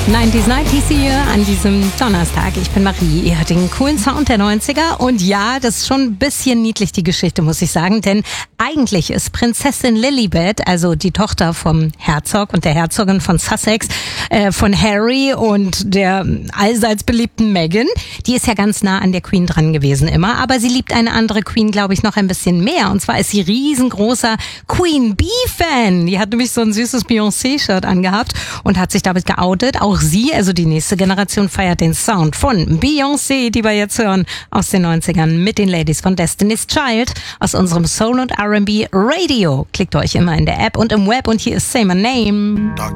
90s hier an diesem Donnerstag. Ich bin Marie, ihr hört den coolen Sound der 90er. Und ja, das ist schon ein bisschen niedlich, die Geschichte, muss ich sagen. Denn eigentlich ist Prinzessin Lilibet, also die Tochter vom Herzog und der Herzogin von Sussex, von Harry und der allseits beliebten Meghan, die ist ja ganz nah an der Queen dran gewesen immer. Aber sie liebt eine andere Queen, glaube ich, noch ein bisschen mehr. Und zwar ist sie riesengroßer Queen Bee-Fan. Die hat nämlich so ein süßes Beyoncé-Shirt angehabt und hat sich damit geoutet. Auch sie, also die nächste Generation, feiert den Sound von Beyoncé, die wir jetzt hören aus den 90ern mit den Ladies von Destiny's Child aus unserem Soul- und R&B Radio. Klickt euch immer in der App und im Web und hier ist Say My Name.